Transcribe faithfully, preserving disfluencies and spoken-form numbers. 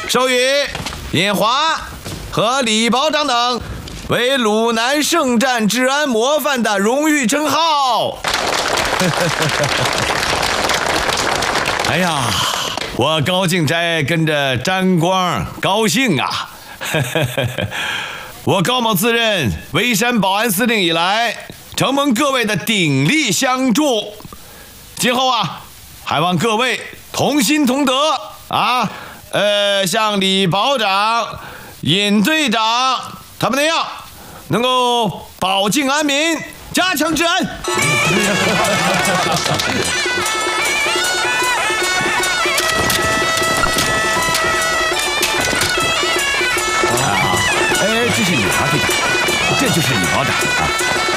授予尹华和李保长等为鲁南圣战治安模范的荣誉称号。哎呀，我高敬斋跟着沾光高兴啊！我高某自任微山保安司令以来，承蒙各位的鼎力相助，今后啊，还望各位同心同德啊！呃，像李保长、尹队长他们那样，能够保境安民，加强治安。 哎，这是李华队长，这就是李保长啊。